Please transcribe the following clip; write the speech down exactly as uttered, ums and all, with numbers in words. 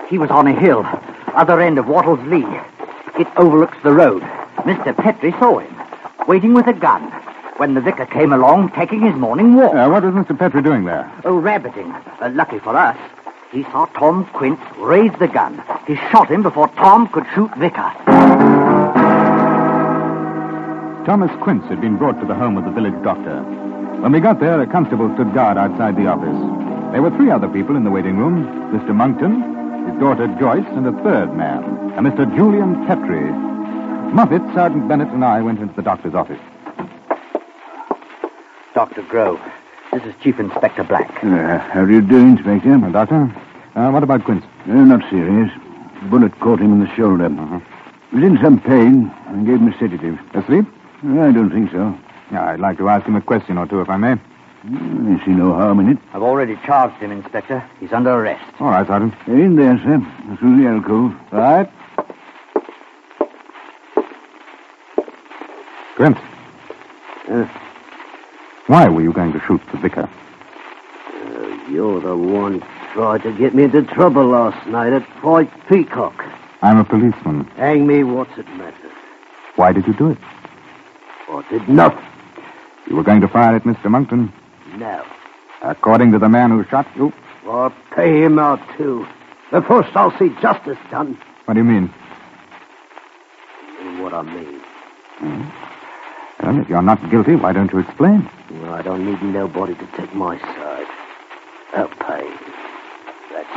He was on a hill, other end of Wattles Lee. It overlooks the road. Mister Petrie saw him, waiting with a gun, when the vicar came along taking his morning walk. Uh, what was Mister Petrie doing there? Oh, rabbiting. Uh, lucky for us. He saw Tom Quince raise the gun. He shot him before Tom could shoot Vicar. Thomas Quince had been brought to the home of the village doctor. When we got there, a constable stood guard outside the office. There were three other people in the waiting room. Mister Monkton, his daughter Joyce, and a third man, a Mister Julian Petrie. Muffet, Sergeant Bennett, and I went into the doctor's office. Doctor Grove, this is Chief Inspector Black. Uh, how do you do, Inspector? Uh, doctor, uh, what about Quince? Uh, not serious. Bullet caught him in the shoulder. Uh-huh. He was in some pain. I gave him a sedative. Asleep? Uh, I don't think so. Yeah, I'd like to ask him a question or two, if I may. Uh, I see no harm in it. I've already charged him, Inspector. He's under arrest. All right, Sergeant. Uh, in there, sir. Through the alcove. Right. Quince. Uh, Why were you going to shoot the vicar? uh, you're the one who tried to get me into trouble last night at Point Peacock. I'm a policeman. Hang me, what's it matter? Why did you do it? I did nothing. You were going to fire at Mister Monkton. No. According to the man who shot you. I'll pay him out, too. But first I'll see justice done. What do you mean? You know what I mean. Hmm. Well, if you're not guilty, why don't you explain? Well, I don't need nobody to take my side. I'll pay.